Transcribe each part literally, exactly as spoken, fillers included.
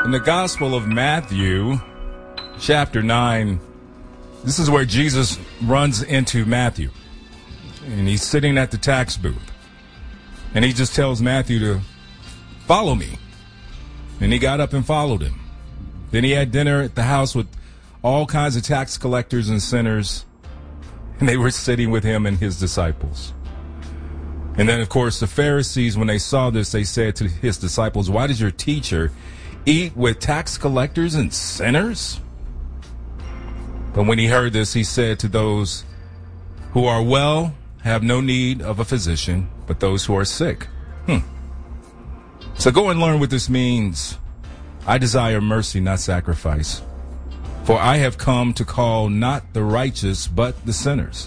In the Gospel of Matthew, chapter nine, this is where Jesus runs into Matthew. And he's sitting at the tax booth. And he just tells Matthew to follow me. And he got up and followed him. Then he had dinner at the house with all kinds of tax collectors and sinners. And they were sitting with him and his disciples. And then, of course, the Pharisees, when they saw this, they said to his disciples, "Why does your teacher eat with tax collectors and sinners?" But when he heard this, he said to those who are well have no need of a physician, but those who are sick. Hmm. So go and learn what this means. I desire mercy, not sacrifice. For I have come to call not the righteous, but the sinners.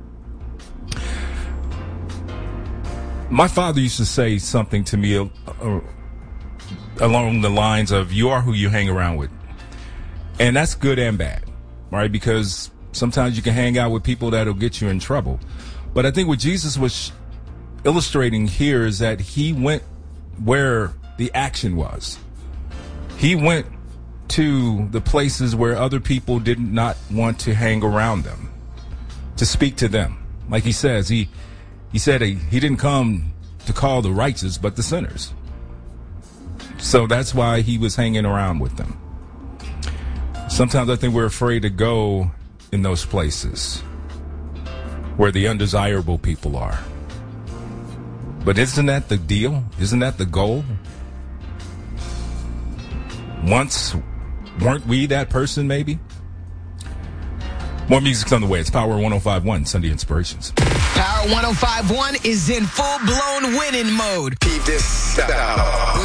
My father used to say something to me uh, uh, along the lines of, you are who you hang around with. And that's good and bad, right? Because sometimes you can hang out with people that'll get you in trouble. But I think what Jesus was illustrating here is that he went where the action was. He went to the places where other people did not want to hang around them, to speak to them. Like he says, he he said he, he didn't come to call the righteous, but the sinners. So that's why he was hanging around with them. Sometimes I think we're afraid to go in those places where the undesirable people are. But isn't that the deal? Isn't that the goal? Once, weren't we that person, maybe? More music's on the way. It's Power one oh five point one, Sunday Inspirations. Power one oh five point one is in full-blown winning mode. Keep this out.